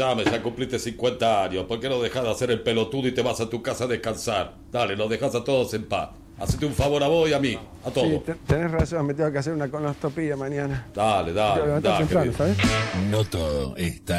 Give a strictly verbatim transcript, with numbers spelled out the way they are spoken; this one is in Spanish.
escuchame, ya cumpliste cincuenta años. ¿Por qué no dejas de hacer el pelotudo y te vas a tu casa a descansar? Dale, nos dejas a todos en paz. Hacete un favor a vos y a mí, a todos. Sí, te- tenés razón, me tengo que hacer una colonoscopía mañana. Dale, Tengo que dale, levantar dale. temprano, querido. ¿sabes? No todo está